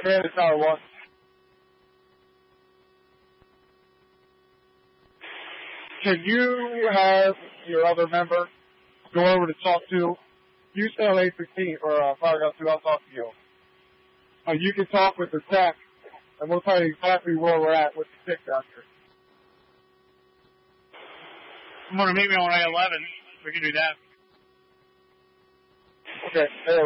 Command is Tower 1. Can you have your other member go over to talk to? You stay on 816 or Firehouse 2, I'll talk to you. You can talk with the tech, and we'll tell you exactly where we're at with the stick down here. I'm going to meet me on A11. We can do that. Okay,